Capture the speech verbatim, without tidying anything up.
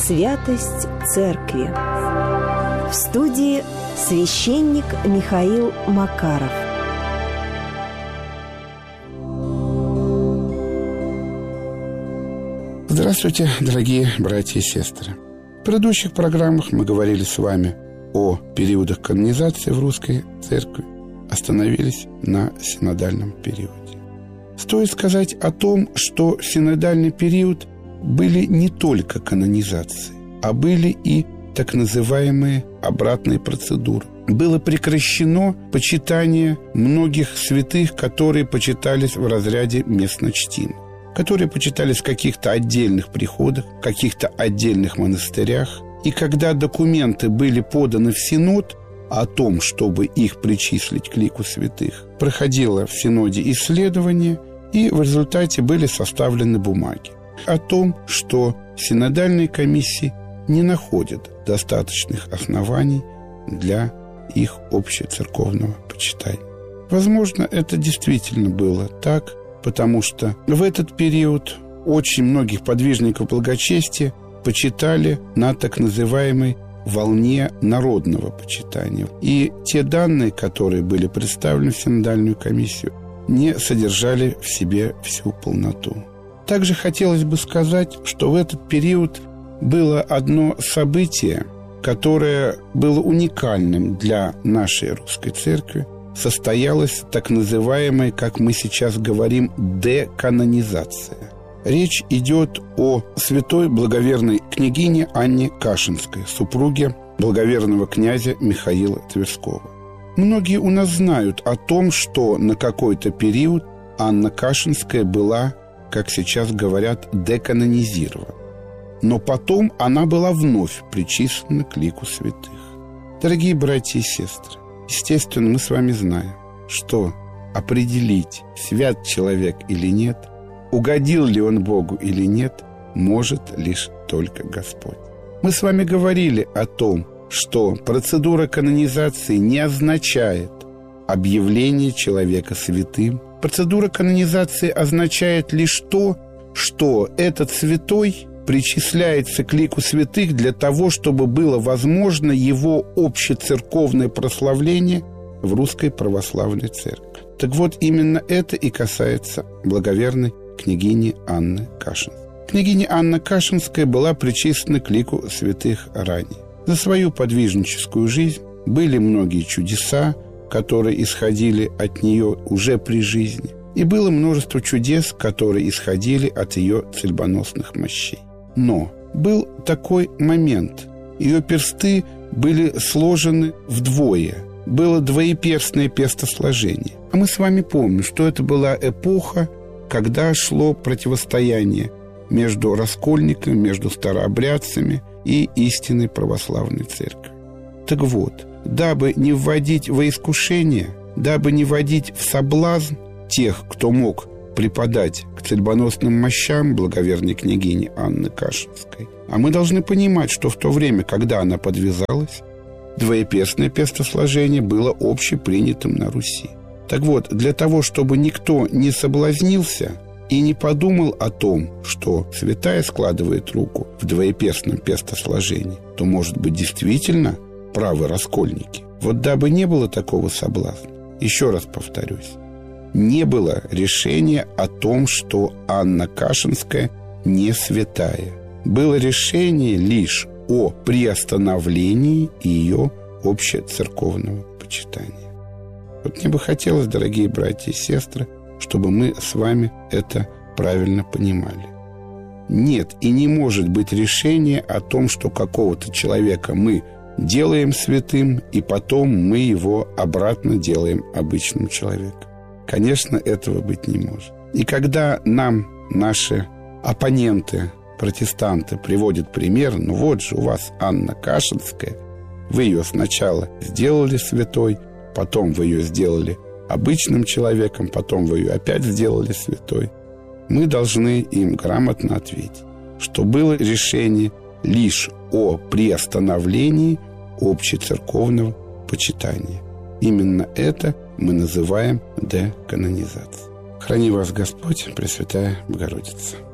Святость Церкви. В студии священник Михаил Макаров. Здравствуйте, дорогие братья и сестры. В предыдущих программах мы говорили с вами о периодах канонизации в русской церкви, остановились на синодальном периоде. Стоит сказать о том, что в синодальный период были не только канонизации, а были и так называемые обратные процедуры. Было прекращено почитание многих святых, которые почитались в разряде местночтимых, которые почитались в каких-то отдельных приходах, в каких-то отдельных монастырях. И когда документы были поданы в Синод о том, чтобы их причислить к лику святых, проходило в Синоде исследование, и в результате были составлены бумаги о том, что синодальные комиссии не находят достаточных оснований для их общецерковного почитания. Возможно, это действительно было так, потому что в этот период очень многих подвижников благочестия почитали на так называемой волне народного почитания. И те данные, которые были представлены в синодальную комиссию, не содержали в себе всю полноту. Также хотелось бы сказать, что в этот период было одно событие, которое было уникальным для нашей русской церкви. Состоялась так называемая, как мы сейчас говорим, деканонизация. Речь идет о святой благоверной княгине Анне Кашинской, супруге благоверного князя Михаила Тверского. Многие у нас знают о том, что на какой-то период Анна Кашинская была, как сейчас говорят, деканонизирована. Но потом она была вновь причислена к лику святых. Дорогие братья и сестры, естественно, мы с вами знаем, что определить, свят человек или нет, угодил ли он Богу или нет, может лишь только Господь. Мы с вами говорили о том, что процедура канонизации не означает объявление человека святым. Процедура канонизации означает лишь то, что этот святой причисляется к лику святых для того, чтобы было возможно его общецерковное прославление в русской православной церкви. Так вот, именно это и касается благоверной княгини Анны Кашинской. Княгиня Анна Кашинская была причислена к лику святых ранее. За свою подвижническую жизнь были многие чудеса, которые исходили от нее уже при жизни, и было множество чудес, которые исходили от ее цельбоносных мощей. Но был такой момент. Ее персты были сложены вдвое. Было двоеперстное перстосложение. А мы с вами помним, что это была эпоха, когда шло противостояние между раскольниками, между старообрядцами и истинной православной церковью. Так вот, дабы не вводить во искушение, дабы не вводить в соблазн тех, кто мог преподать к цельбоносным мощам благоверной княгини Анны Кашинской. А мы должны понимать, что в то время, когда она подвязалась, двоеперстное перстосложение было общепринятым на Руси. Так вот, для того, чтобы никто не соблазнился и не подумал о том, что святая складывает руку в двоеперстном перстосложении, то, может быть, действительно правы раскольники. Вот дабы не было такого соблазна, еще раз повторюсь, не было решения о том, что Анна Кашинская не святая. Было решение лишь о приостановлении ее общецерковного почитания. Вот мне бы хотелось, дорогие братья и сестры, чтобы мы с вами это правильно понимали. Нет и не может быть решения о том, что какого-то человека мы делаем святым, и потом мы его обратно делаем обычным человеком. Конечно, этого быть не может. И когда нам наши оппоненты, протестанты, приводят пример, ну вот же у вас Анна Кашинская, вы ее сначала сделали святой, потом вы ее сделали обычным человеком, потом вы ее опять сделали святой, мы должны им грамотно ответить, что было решение лишь о приостановлении общецерковного почитания. Именно это мы называем деканонизацией. Храни вас Господь, Пресвятая Богородица.